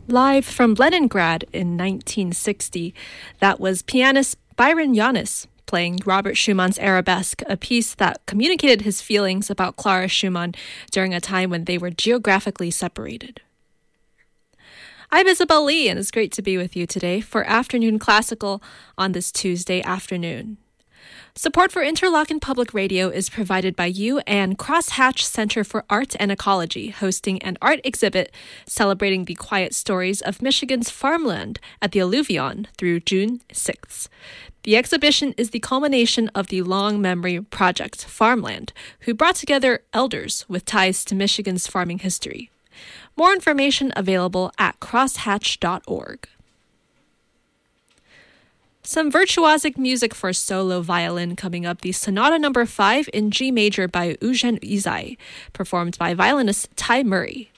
Live from Leningrad in 1960, that was pianist Byron Yanis playing Robert Schumann's Arabesque, a piece that communicated his feelings about Clara Schumann during a time when they were geographically separated. I'm Isabel Lee, and it's great to be with you today for Afternoon Classical on this Tuesday afternoon. Support for Interlochen Public Radio is provided by you and Crosshatch Center for Art and Ecology, hosting an art exhibit celebrating the quiet stories of Michigan's farmland at the Alluvion through June 6th. The exhibition is the culmination of the Long Memory Project, Farmland, who brought together elders with ties to Michigan's farming history. More information available at crosshatch.org. Some virtuosic music for solo violin coming up, the Sonata No. 5 in G major by Eugen Izai, performed by violinist Ty Murray.